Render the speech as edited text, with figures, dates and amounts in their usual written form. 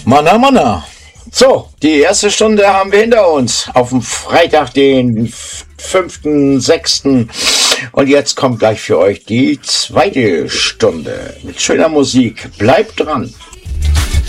Manna, Manna. So, die erste Stunde haben wir hinter uns. Auf dem Freitag, den 5.6. Und jetzt kommt gleich für euch die zweite Stunde mit schöner Musik. Bleibt dran.